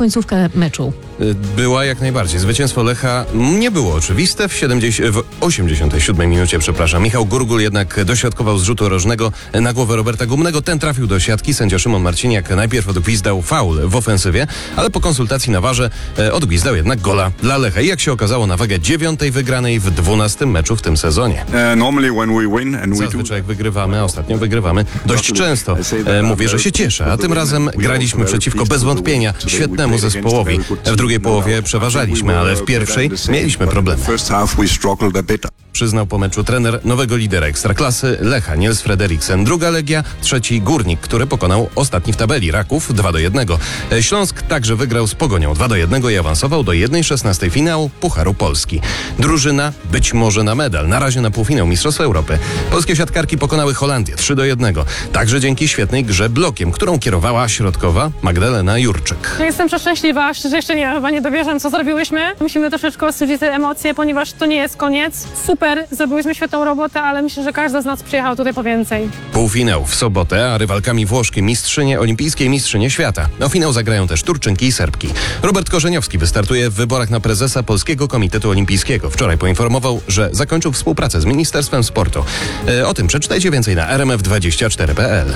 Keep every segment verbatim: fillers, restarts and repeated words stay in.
końcówkę meczu? Była jak najbardziej. Zwycięstwo Lecha nie było oczywiste. W, siedemdziesiątej, w osiemdziesiątej siódmej minucie, przepraszam, Michał Gurgul jednak dośrodkował z rzutu rożnego na głowę Roberta Gumnego. Ten trafił do siatki. Sędzia Szymon Marciniak najpierw odgwizdał faul w ofensywie, ale po konsultacji na warze e, odgwizdał jednak gola dla Lecha. I jak się okazało, na wagę dziewiątej wygranej w dwunastym meczu w tym sezonie. Zazwyczaj jak wygrywamy, a ostatnio wygrywamy dość często. E, mówię, że się cieszę, a tym razem graliśmy przeciwko bez wątpienia świetnemu zespołowi. W drugiej połowie przeważaliśmy, ale w pierwszej mieliśmy problemy. Przyznał po meczu trener nowego lidera Ekstraklasy Lecha, Niels Frederiksen. Druga Legia, trzeci Górnik, który pokonał ostatni w tabeli Raków dwa do jednego. Śląsk także wygrał z Pogonią dwa do jednego i awansował do jednej szesnastej finału Pucharu Polski. Drużyna być może na medal, na razie na półfinał Mistrzostw Europy. Polskie siatkarki pokonały Holandię trzy do jednego. Także dzięki świetnej grze blokiem, którą kierowała środkowa Magdalena Jurczyk. Jestem przeszczęśliwa, szczerze jeszcze nie, chyba nie dowierzam, co zrobiłyśmy. Musimy troszeczkę ostudzić te emocje, ponieważ to nie jest koniec. Super, zrobiłyśmy świetną robotę, ale myślę, że każda z nas przyjechał tutaj po więcej. Półfinał w sobotę, a rywalkami Włoszki mistrzynie olimpijskiej, mistrzynie świata. O finał zagrają też Turczynki i Serbki. Robert Korzeniowski wystartuje w wyborach na prezesa Polskiego Komitetu Olimpijskiego. Wczoraj poinformował, że zakończył współpracę z Ministerstwem Sportu. E, o tym przeczytajcie więcej na r m f dwadzieścia cztery kropka p l.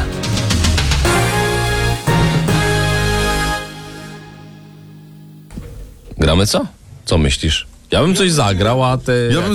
Gramy co? Co myślisz? Ja bym coś zagrał, a ty... Ja bym